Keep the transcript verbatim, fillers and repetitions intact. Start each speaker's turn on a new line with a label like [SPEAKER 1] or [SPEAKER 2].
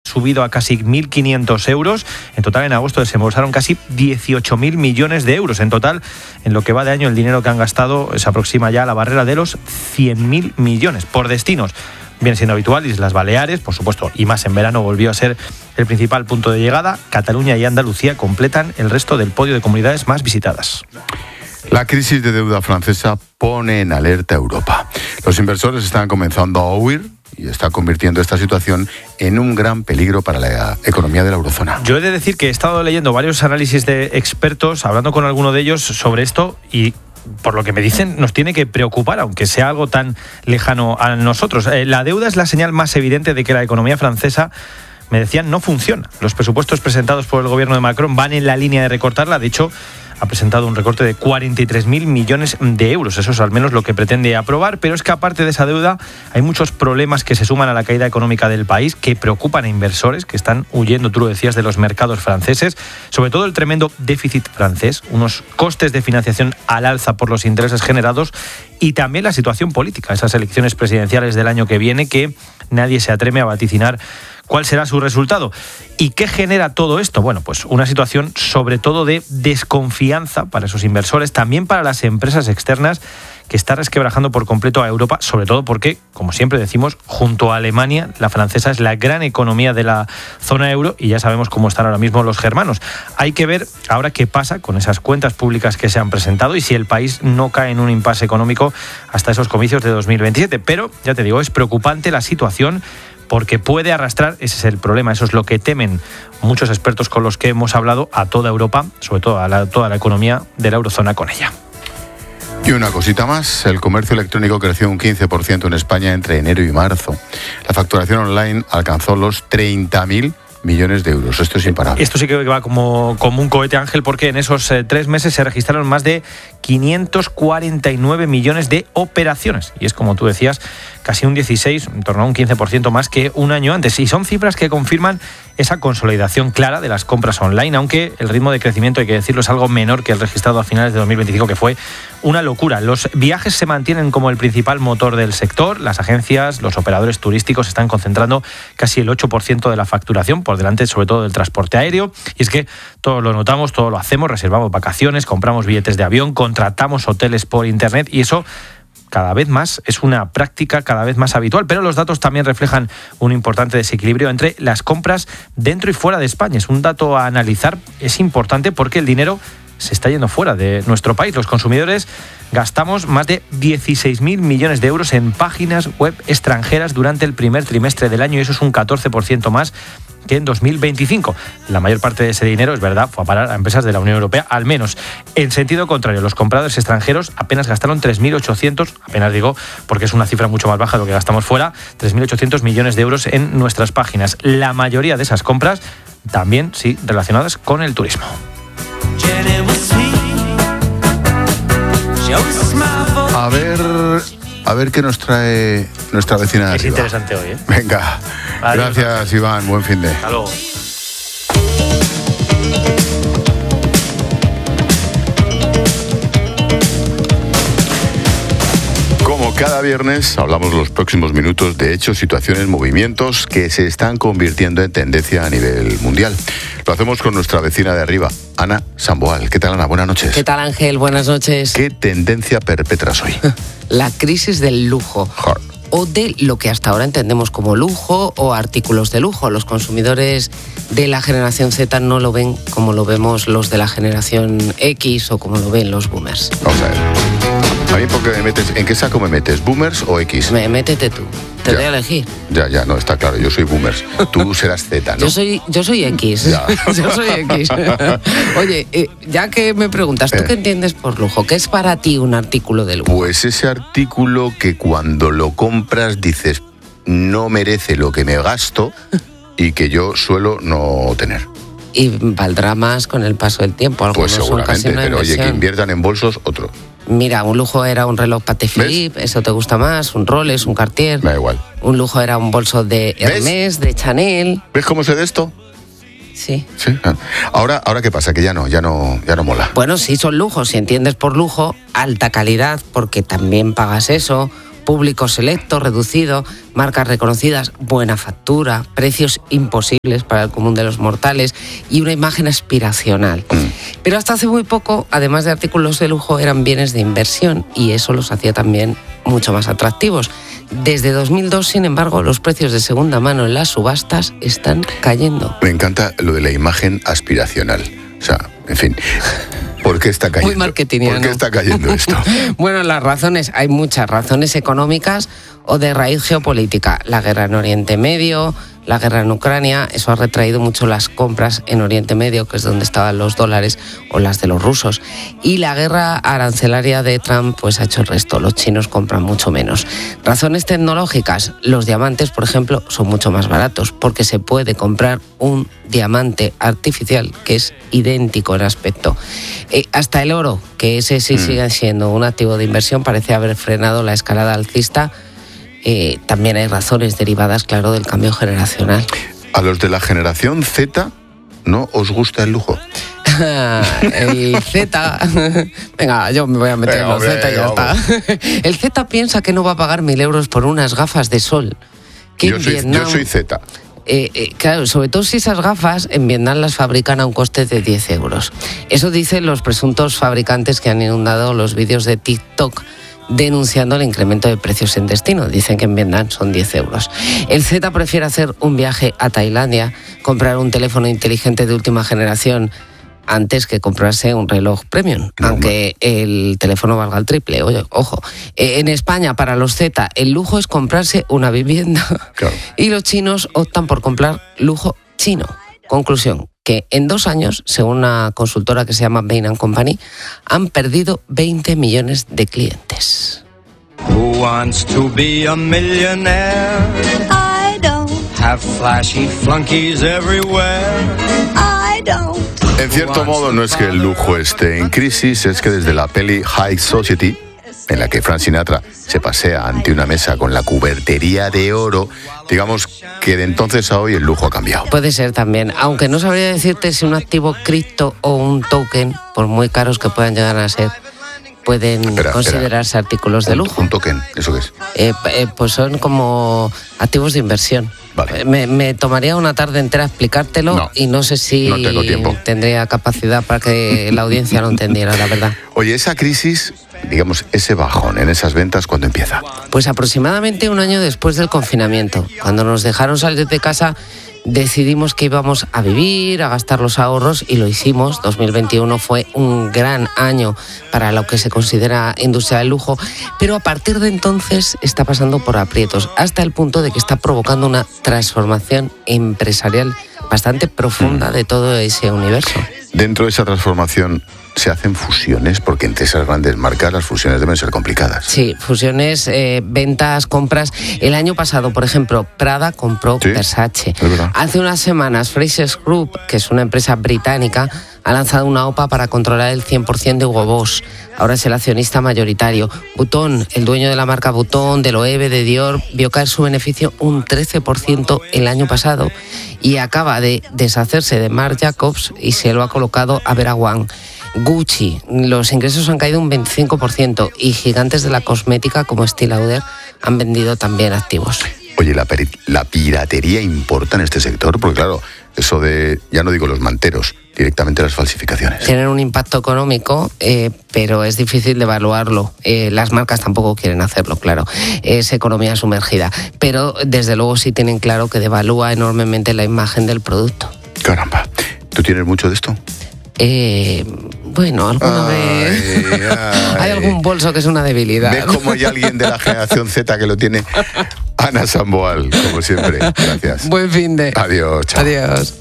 [SPEAKER 1] subido a casi mil quinientos euros. En total, en agosto desembolsaron casi dieciocho mil millones de euros. En total, en lo que va de año, el dinero que han gastado se aproxima ya a la barrera de los cien mil millones. Por destinos, viene siendo habitual, Islas Baleares, por supuesto, y más en verano volvió a ser el principal punto de llegada. Cataluña y Andalucía completan el resto del podio de comunidades más visitadas.
[SPEAKER 2] La crisis de deuda francesa pone en alerta a Europa. Los inversores están comenzando a huir y está convirtiendo esta situación en un gran peligro para la economía de la eurozona.
[SPEAKER 1] Yo he de decir que he estado leyendo varios análisis de expertos, hablando con alguno de ellos sobre esto, y por lo que me dicen, nos tiene que preocupar, aunque sea algo tan lejano a nosotros. Eh, la deuda es la señal más evidente de que la economía francesa, me decían, no funciona. Los presupuestos presentados por el gobierno de Macron van en la línea de recortarla. De hecho, ha presentado un recorte de cuarenta y tres mil millones de euros. Eso es al menos lo que pretende aprobar, pero es que aparte de esa deuda hay muchos problemas que se suman a la caída económica del país, que preocupan a inversores que están huyendo, tú lo decías, de los mercados franceses, sobre todo el tremendo déficit francés, unos costes de financiación al alza por los intereses generados y también la situación política, esas elecciones presidenciales del año que viene que nadie se atreve a vaticinar cuál será su resultado. ¿Y qué genera todo esto? Bueno, pues una situación sobre todo de desconfianza para esos inversores, también para las empresas externas, que está resquebrajando por completo a Europa, sobre todo porque, como siempre decimos, junto a Alemania, la francesa es la gran economía de la zona euro y ya sabemos cómo están ahora mismo los germanos. Hay que ver ahora qué pasa con esas cuentas públicas que se han presentado y si el país no cae en un impasse económico hasta esos comicios de dos mil veintisiete. Pero, ya te digo, es preocupante la situación, porque puede arrastrar, ese es el problema, eso es lo que temen muchos expertos con los que hemos hablado, a toda Europa, sobre todo a la, toda la economía de la eurozona con ella.
[SPEAKER 2] Y una cosita más, el comercio electrónico creció un quince por ciento en España entre enero y marzo. La facturación online alcanzó los treinta mil millones de euros. Esto es imparable.
[SPEAKER 1] Esto sí que va como, como un cohete, Ángel, porque en esos eh, tres meses se registraron más de quinientos cuarenta y nueve millones de operaciones. Y es, como tú decías, casi un dieciséis, en torno a un quince por ciento más que un año antes. Y son cifras que confirman esa consolidación clara de las compras online, aunque el ritmo de crecimiento, hay que decirlo, es algo menor que el registrado a finales de dos mil veinticinco, que fue una locura. Los viajes se mantienen como el principal motor del sector. Las agencias, los operadores turísticos están concentrando casi el ocho por ciento de la facturación, por delante sobre todo del transporte aéreo. Y es que todos lo notamos, todo lo hacemos, reservamos vacaciones, compramos billetes de avión, contratamos hoteles por internet, y eso cada vez más es una práctica cada vez más habitual, pero los datos también reflejan un importante desequilibrio entre las compras dentro y fuera de España. Es un dato a analizar, es importante porque el dinero se está yendo fuera de nuestro país. Los consumidores gastamos más de dieciséis mil millones de euros en páginas web extranjeras durante el primer trimestre del año, y eso es un catorce por ciento más que en dos mil veinticinco. La mayor parte de ese dinero, es verdad, fue a parar a empresas de la Unión Europea, al menos. En sentido contrario, los compradores extranjeros apenas gastaron tres mil ochocientos, apenas digo porque es una cifra mucho más baja de lo que gastamos fuera, tres mil ochocientos millones de euros en nuestras páginas. La mayoría de esas compras también, sí, relacionadas con el turismo.
[SPEAKER 2] A ver, a ver qué nos trae nuestra vecina de
[SPEAKER 1] Es
[SPEAKER 2] arriba.
[SPEAKER 1] interesante hoy, ¿eh?
[SPEAKER 2] Venga,
[SPEAKER 1] Adiós.
[SPEAKER 2] gracias, Iván, buen fin de.
[SPEAKER 1] Hasta luego.
[SPEAKER 2] Como cada viernes, hablamos los próximos minutos de hechos, situaciones, movimientos que se están convirtiendo en tendencia a nivel mundial. Lo hacemos con nuestra vecina de arriba, Ana Samboal. ¿Qué tal, Ana? Buenas noches.
[SPEAKER 3] ¿Qué tal, Ángel? Buenas noches.
[SPEAKER 2] ¿Qué tendencia perpetras hoy?
[SPEAKER 3] La crisis del lujo.
[SPEAKER 2] Hard.
[SPEAKER 3] O de lo que hasta ahora entendemos como lujo o artículos de lujo. Los consumidores de la generación Z no lo ven como lo vemos los de la generación X o como lo ven los boomers.
[SPEAKER 2] Vamos a ver. A mí, ¿por qué me metes? ¿En qué saco me metes? ¿Boomers o X?
[SPEAKER 3] Me, métete tú. Te
[SPEAKER 2] Ya.
[SPEAKER 3] voy a elegir.
[SPEAKER 2] Ya, ya, no, está claro. Yo soy boomers. Tú serás Z, ¿no?
[SPEAKER 3] Yo soy, yo soy X.
[SPEAKER 2] Ya.
[SPEAKER 3] Yo soy X. Oye, eh, ya que me preguntas, ¿tú
[SPEAKER 2] Eh.
[SPEAKER 3] qué entiendes por lujo? ¿Qué es para ti un artículo de lujo?
[SPEAKER 2] Pues ese artículo que cuando lo compras dices, no merece lo que me gasto y que yo suelo no tener.
[SPEAKER 3] Y valdrá más con el paso del tiempo. Algunos
[SPEAKER 2] Pues
[SPEAKER 3] son casi
[SPEAKER 2] seguramente,
[SPEAKER 3] una
[SPEAKER 2] pero oye, que
[SPEAKER 3] inversión.
[SPEAKER 2] inviertan en bolsos, otro.
[SPEAKER 3] Mira, un lujo era un reloj Patek Philippe, eso te gusta más, un Rolex, un Cartier.
[SPEAKER 2] Me da igual.
[SPEAKER 3] Un lujo era un bolso de
[SPEAKER 2] ¿Ves?
[SPEAKER 3] Hermès, de Chanel.
[SPEAKER 2] ¿Ves cómo sé de esto?
[SPEAKER 3] Sí.
[SPEAKER 2] Sí. Ahora, ahora ¿qué pasa? Que ya no, ya no, ya no mola.
[SPEAKER 3] Bueno, sí, son lujos. Si entiendes por lujo, alta calidad, porque también pagas eso. público selecto, reducido, marcas reconocidas, buena factura, precios imposibles para el común de los mortales y una imagen aspiracional. Pero hasta hace muy poco, además de artículos de lujo, eran bienes de inversión y eso los hacía también mucho más atractivos. Desde dos mil dos, sin embargo, los precios de segunda mano en las subastas están cayendo.
[SPEAKER 2] Me encanta lo de la imagen aspiracional. O sea, en fin, ¿por qué está cayendo?
[SPEAKER 3] Muy marketingiano.
[SPEAKER 2] ¿Por qué está cayendo esto?
[SPEAKER 3] Bueno, las razones, hay muchas razones económicas o de raíz geopolítica. La guerra en Oriente Medio, la guerra en Ucrania, eso ha retraído mucho las compras en Oriente Medio, que es donde estaban los dólares, o las de los rusos. Y la guerra arancelaria de Trump pues ha hecho el resto. Los chinos compran mucho menos. Razones tecnológicas. Los diamantes, por ejemplo, son mucho más baratos porque se puede comprar un diamante artificial que es idéntico en aspecto. Eh, hasta el oro, que ese sí mm. sigue siendo un activo de inversión, parece haber frenado la escalada alcista. Eh, también hay razones derivadas, claro, del cambio generacional.
[SPEAKER 2] A los de la generación Z, ¿no os gusta el lujo?
[SPEAKER 3] El Z... Venga, yo me voy a meter en los Z y ya vamos. Está. El Z piensa que no va a pagar mil euros por unas gafas de sol. Que
[SPEAKER 2] yo, soy, Vietnam, yo soy Z.
[SPEAKER 3] Eh, eh, claro, sobre todo si esas gafas en Vietnam las fabrican a un coste de diez euros. Eso dicen los presuntos fabricantes que han inundado los vídeos de TikTok denunciando el incremento de precios en destino. Dicen que en Vietnam son diez euros. El Z prefiere hacer un viaje a Tailandia, comprar un teléfono inteligente de última generación antes que comprarse un reloj premium, no, aunque no. el teléfono valga el triple. Oye, ojo, en España para los Z el lujo es comprarse una vivienda, claro. Y los chinos optan por comprar lujo chino. Conclusión, que en dos años, según una consultora que se llama Bain and Company, han perdido veinte millones de clientes.
[SPEAKER 4] Who wants to be a millionaire? I don't. Have flashy flunkies everywhere? I don't.
[SPEAKER 2] En cierto modo, no es que el lujo esté en crisis, es que desde la peli High Society, en la que Frank Sinatra se pasea ante una mesa con la cubertería de oro, digamos que de entonces a hoy el lujo ha cambiado.
[SPEAKER 3] Puede ser también, aunque no sabría decirte si un activo cripto o un token, por muy caros que puedan llegar a ser, pueden espera, considerarse espera. artículos de lujo.
[SPEAKER 2] ¿Un token? ¿Eso qué es?
[SPEAKER 3] Eh, eh, pues son como activos de inversión. Vale. Me, me tomaría una tarde entera explicártelo no, y no sé si
[SPEAKER 2] no tengo tiempo.
[SPEAKER 3] Tendría capacidad para que la audiencia lo entendiera, la verdad.
[SPEAKER 2] Oye, esa crisis, digamos, ese bajón en esas ventas, ¿cuándo empieza?
[SPEAKER 3] Pues aproximadamente un año después del confinamiento. Cuando nos dejaron salir de casa, decidimos que íbamos a vivir, a gastar los ahorros y lo hicimos. dos mil veintiuno fue un gran año para lo que se considera industria del lujo, pero a partir de entonces está pasando por aprietos, hasta el punto de que está provocando una transformación empresarial bastante profunda de todo ese universo.
[SPEAKER 2] Dentro de esa transformación se hacen fusiones, porque entre esas grandes marcas las fusiones deben ser complicadas.
[SPEAKER 3] Sí, fusiones, eh, ventas, compras. El año pasado, por ejemplo, Prada compró ¿Sí? Versace. Hace unas semanas, Frasers Group, que es una empresa británica, ha lanzado una OPA para controlar el cien por ciento de Hugo Boss. Ahora es el accionista mayoritario. Vuitton, el dueño de la marca Vuitton, de Loewe, de Dior, vio caer su beneficio un trece por ciento el año pasado y acaba de deshacerse de Marc Jacobs y se lo ha colocado a Vera Wang. Gucci, los ingresos han caído un veinticinco por ciento y gigantes de la cosmética como Estée Lauder han vendido también activos.
[SPEAKER 2] Oye, ¿la, peri- ¿la piratería importa en este sector? Porque claro, eso de, ya no digo los manteros, directamente las falsificaciones.
[SPEAKER 3] Tienen un impacto económico, eh, pero es difícil de evaluarlo. Eh, las marcas tampoco quieren hacerlo, claro. Es economía sumergida. Pero desde luego sí tienen claro que devalúa enormemente la imagen del producto.
[SPEAKER 2] Caramba, ¿tú tienes mucho de esto?
[SPEAKER 3] Eh, bueno, alguna
[SPEAKER 2] ay,
[SPEAKER 3] vez
[SPEAKER 2] ay.
[SPEAKER 3] Hay algún bolso que es una debilidad.
[SPEAKER 2] ¿Ves cómo hay alguien de la generación Z que lo tiene? Ana Samboal, como siempre. Gracias.
[SPEAKER 3] Buen fin de.
[SPEAKER 2] Adiós. Chao.
[SPEAKER 3] Adiós.